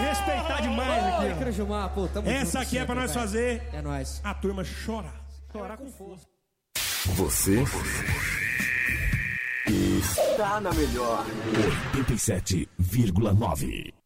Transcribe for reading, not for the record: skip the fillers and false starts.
respeitar demais aqui. Crujumar, pô, tamo Essa junto aqui é pra sempre, nós velho. fazer É nóis. a turma chorar. Chorar com força. Você está na melhor 87,9.